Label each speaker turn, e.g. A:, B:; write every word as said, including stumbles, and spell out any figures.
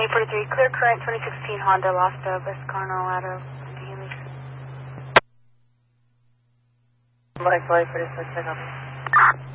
A: eight forty-three, clear current, twenty sixteen Honda Lasta, West Carnal, out of Healy.
B: Mike, Mike, forty-six, check out.